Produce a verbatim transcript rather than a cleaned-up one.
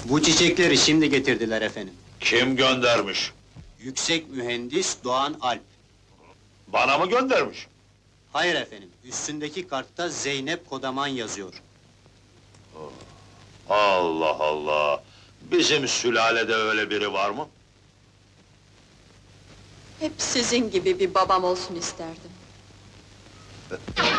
Bu çiçekleri şimdi getirdiler efendim. Kim göndermiş? Yüksek mühendis Doğan Alp. Bana mı göndermiş? Hayır efendim, üstündeki kartta Zeynep Kodaman yazıyor. Allah Allah! Bizim sülalede öyle biri var mı? Hep sizin gibi bir babam olsun isterdim.